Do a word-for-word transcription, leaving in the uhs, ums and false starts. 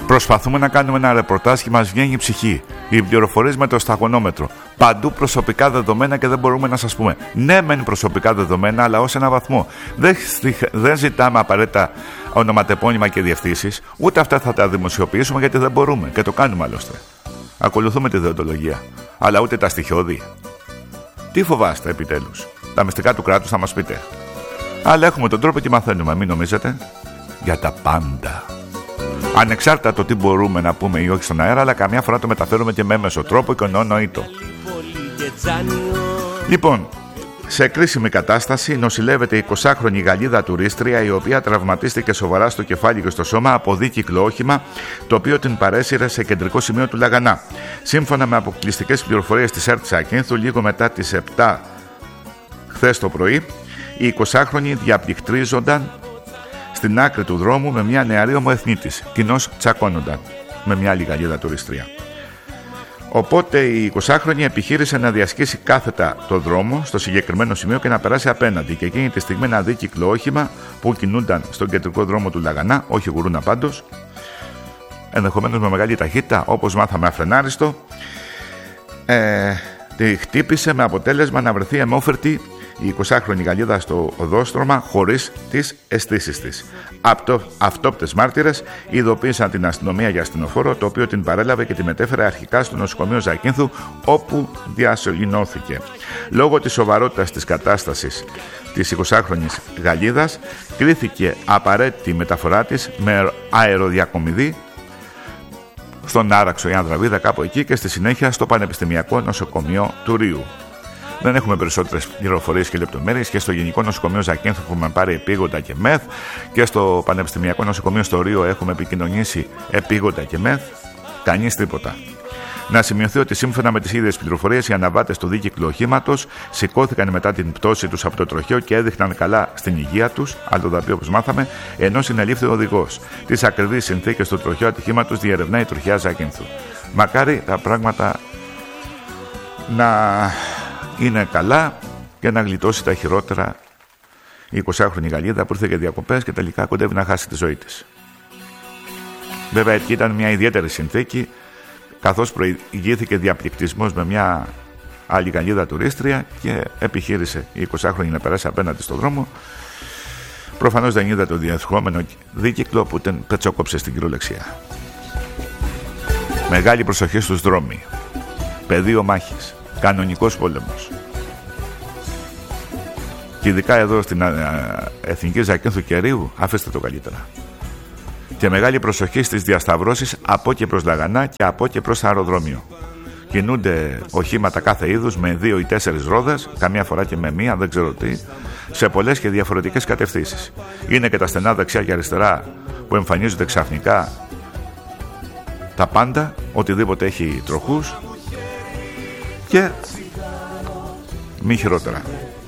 Προσπαθούμε να κάνουμε ένα ρεπορτάζ και μας βγαίνει η ψυχή. Οι πληροφορίες με το σταγονόμετρο. Παντού προσωπικά δεδομένα και δεν μπορούμε να σας πούμε. Ναι, μεν προσωπικά δεδομένα, αλλά ως ένα βαθμό. Δεν, δεν ζητάμε απαραίτητα ονοματεπώνυμα και διευθύνσεις. Ούτε αυτά θα τα δημοσιοποιήσουμε γιατί δεν μπορούμε. Και το κάνουμε άλλωστε. Ακολουθούμε τη δεοντολογία. Αλλά ούτε τα στοιχειώδη. Τι φοβάστε επιτέλους? Τα μυστικά του κράτους θα μας πείτε. Αλλά έχουμε τον τρόπο και μαθαίνουμε, μην νομίζετε. Για τα πάντα. Ανεξάρτητα το τι μπορούμε να πούμε ή όχι στον αέρα, αλλά καμιά φορά το μεταφέρουμε και με έμεσο τρόπο και ονονοήτο. Λοιπόν, σε κρίσιμη κατάσταση νοσηλεύεται η εικοσάχρονη Γαλλίδα τουρίστρια, η οποία τραυματίστηκε σοβαρά στο κεφάλι και στο σώμα από δίκυκλο όχημα, το οποίο την παρέσυρε σε κεντρικό σημείο του Λαγανά. Σύμφωνα με αποκλειστικές πληροφορίες της ΕΡΤ Ακίνθου, λίγο μετά τις επτά χθες το πρωί, οι εικοσάχρονοι διαπληκτρίζονταν στην άκρη του δρόμου με μια νεαρή ομοεθνίτης. Κοινώς τσακώνονταν με μια άλλη Γαλλίδα τουρίστρια. Οπότε η εικοσάχρονη επιχείρησε να διασχίσει κάθετα το δρόμο στο συγκεκριμένο σημείο και να περάσει απέναντι. Και εκείνη τη στιγμή ένα δίκυκλο όχημα που κινούνταν στον κεντρικό δρόμο του Λαγανά, όχι γουρούνα πάντως, ενδεχομένως με μεγάλη ταχύτητα, όπως μάθαμε αφρενάριστο, ε, τη χτύπησε με αποτέλεσμα να βρεθεί αιμόφερτη η εικοσάχρονη Γαλλίδα στο οδόστρωμα χωρίς τις αισθήσεις της. Αυτο, αυτόπτες μάρτυρες ειδοποίησαν την αστυνομία για ασθενοφόρο, το οποίο την παρέλαβε και τη μετέφερε αρχικά στο νοσοκομείο Ζακίνθου, όπου διασωληνώθηκε. Λόγω της σοβαρότητας της κατάστασης της εικοσάχρονης Γαλλίδας, κρίθηκε απαραίτητη μεταφορά της με αεροδιακομιδή στον Άραξο ή Ανδραβίδα, κάπου εκεί, και στη συνέχεια στο Πανεπιστημιακό Νοσοκομείο του Ρίου. Δεν έχουμε περισσότερες πληροφορίες και λεπτομέρειες και στο Γενικό Νοσοκομείο Ζακίνθου έχουμε πάρει επίγοντα και μεθ, και στο Πανεπιστημιακό Νοσοκομείο στο Ρίο έχουμε επικοινωνήσει επίγοντα και μεθ. Κανείς τίποτα. Να σημειωθεί ότι σύμφωνα με τις ίδιες πληροφορίες, οι αναβάτες του δίκυκλου οχήματος σηκώθηκαν μετά την πτώση τους από το τροχαίο και έδειχναν καλά στην υγεία τους, αλλοδαπή όπως μάθαμε, ενώ συνελήφθη ο οδηγός. Τις ακριβείς συνθήκες του τροχαίου ατυχήματος διερευνάει η τροχιά Ζακίνθου. Μακάρι τα πράγματα να είναι καλά και να γλιτώσει τα χειρότερα η εικοσάχρονη Γαλλίδα που ήρθε για διακοπές και τελικά κοντεύει να χάσει τη ζωή της. Βέβαια εκεί ήταν μια ιδιαίτερη συνθήκη, καθώς προηγήθηκε διαπληκτισμός με μια άλλη Γαλλίδα τουρίστρια και επιχείρησε η εικοσάχρονη να περάσει απέναντι στον δρόμο. Προφανώς δεν είδα το διαδεχόμενο δίκυκλο που την πετσόκοψε στην κυριολεξία. Μεγάλη προσοχή στους δρόμοι. Πεδίο μάχης. Κανονικός πόλεμος. Και ειδικά εδώ στην Εθνική Ζακίνθου και Ρίου, αφήστε το καλύτερα. Και μεγάλη προσοχή στις διασταυρώσεις από και προς Λαγανά και από και προς αεροδρόμιο. Κινούνται οχήματα κάθε είδους με δύο ή τέσσερις ρόδες, καμιά φορά και με μία, δεν ξέρω τι, σε πολλές και διαφορετικές κατευθύνσεις. Είναι και τα στενά δεξιά και αριστερά που εμφανίζονται ξαφνικά τα πάντα, οτιδήποτε έχει τροχούς, και μη χειρότερα.